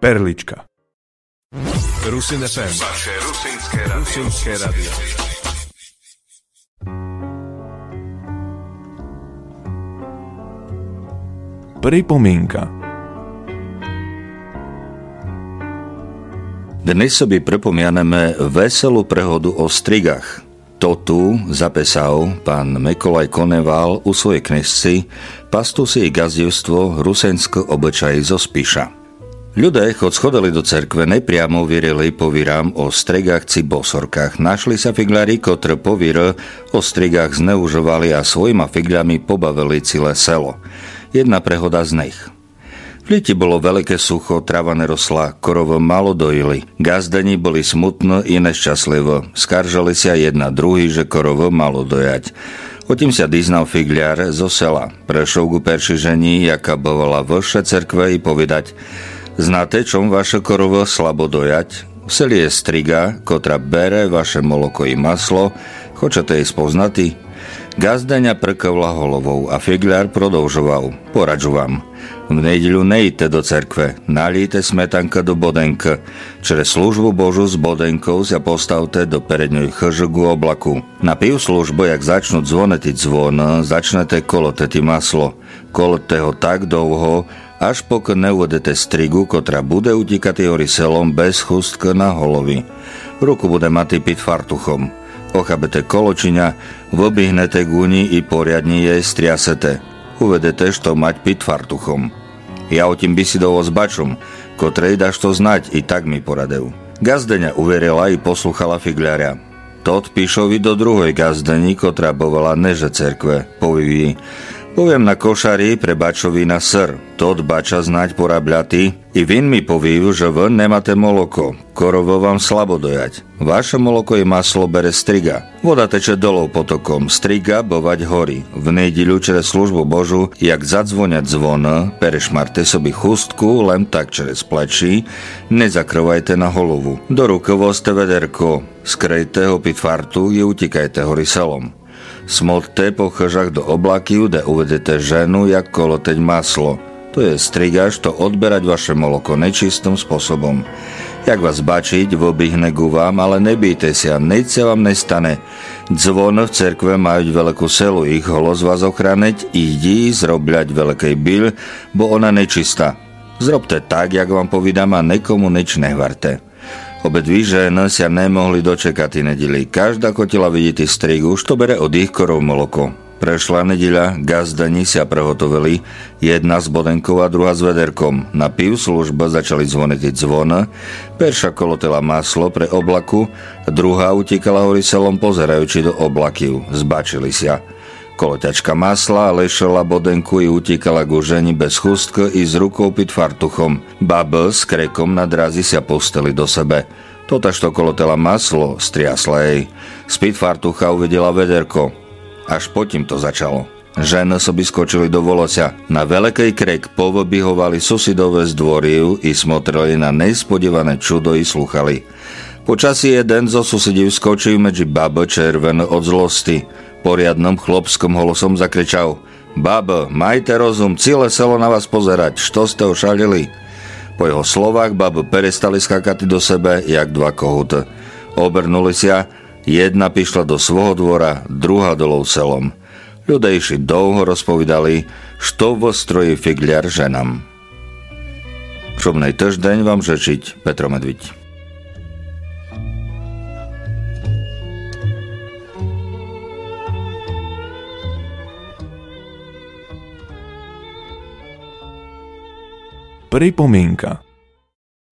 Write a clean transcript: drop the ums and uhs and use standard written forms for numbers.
Perlička. Rusin FM. Vaše rusínske rádio. Pripomienka. Dnes sobie pripomianeme veselú prehodu o strigách. To tu zapesal pán Mekolaj Koneval u svojej knižci Pastusie gazdevstvo rusensko obyčaji zo Spiša. Ľudia, chod schodili do cerkve, nepriamo vierili povírám o strigách či bosorkách. Našli sa figlári, ktorí povír o strigách zneužovali a svojima figľami pobavili celé selo. Jedna prehoda z nich. V leti bolo veľké sucho, trava nerosla, korovo málo dojili. Gazdeni boli smutno i nešťastlivo. Skaržali sa jedna druhý, že korovo malo dojať. Otím sa diznal figliar zo sela. Prešol ku peršižení, jaká bovala vlše cerkve i povedať: znáte, čom vaše korovo slabo dojať? V seli je striga, kotra bere vaše moloko i maslo. Chcete jej spoznati? Gazdeňa prkavla holovou a figliar prodolžoval: poradžu vám. V nedeľu nejte do cerkve, nalijte smetanka do bodenka. Čere službu Božu s bodenkou sa postavte do peredňoj chžugu oblaku. Na pív službu, jak začnú zvonetiť zvon, začnete koloteti maslo. Kolote ho tak dlho, až pokon neuvedete strigu, kotra bude utíkať selom bez chustka na holovi. Ruku bude mať piť fartuchom. Ochabete koločiňa, vobihnete guni i poriadne jej striasete. Uvedete, što mať piť fartuchom. Ja o tým by si dovo s bačom, kotrej dáš to znať, i tak mi poradil. Gazdeňa uverila i posluchala figliaria. Tot píšovi do druhej gazdeni, kotra bovala neže cerkve. Poviví: poviem na košari pre bačovi na sr. Tot bača znať porabľatý. I vin mi povív, že vn nemáte moloko. Korovo vám slabo dojať. Vaše moloko i maslo bere striga. Voda teče dolov potokom. Striga bovať horí. V nedeľu čere službu Božu, jak zadzvoňať zvon, perešmarte sobi chustku, len tak čere plečí, nezakrvajte na holovu. Do ruky vozte vederko. Skrejte ho pit fartu i utikajte hori selom. Smodte po chžach do oblaky, kde uvedete ženu, jak koloteť maslo. To je strigaž, to odberať vaše moloko nečistým spôsobom. Jak vás bačiť, vobihne ku vám, ale nebýte sa, nič sa vám nestane. Zvon v cerkve majú veľkú selu, ich holos vás ochraneť, idí zrobľať veľkej byl, bo ona nečistá. Zrobte tak, jak vám povídam, a nekomu nič nehvarte. Obe dví ženy sa nemohli dočekať nedeli. Každá kotila vidíte strigu, už to bere od ich korov moloko. Prešla nedeľa, gazdani sa prehotovili, jedna s bodenkou a druhá s vederkom. Na pív služba začali zvonitiť zvon, perša kolotela maslo pre oblaku, druhá utíkala hori selom pozerajúči do oblakiu. Zbačili sa. Koloťačka masla lešela bodenku i utíkala ku ženi bez chustky i s rukou pit fartuchom. Baba s krekom na drázi sa pustili do sebe. Totaž to kolotela maslo, striasla jej. Z pit fartucha uvidela vederko. Až potím to začalo. Ženy soby skočili do volosia. Na veľkej krek povybihovali susedové z dvoriu i smotreli na nespodívané čudo i sluchali. Počasí jeden zo susedív skočil medzi babo červen od zlosti. Poriadnom chlopskom holosom zakričal: babo, majte rozum, celé selo na vás pozerať, što ste ošalili? Po jeho slovách babo perestali skákať do sebe, jak dva kohúty. Obrnuli sa. Jedna pišla do svojho dvora, druhá dolov selom. Ľudia išli dlho rozpovídali, što vo stroji figliar ženám. Šobnej týždeň vám žečiť Petro Medviť. Pripomienka.